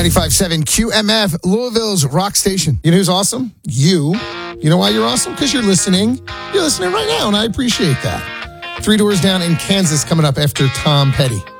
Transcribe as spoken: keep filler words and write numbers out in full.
ninety-five point seven Q M F, Louisville's rock station. You know who's awesome? You. You know why you're awesome? Because you're listening. You're listening right now, and I appreciate that. Three Doors Down in Kansas coming up after Tom Petty.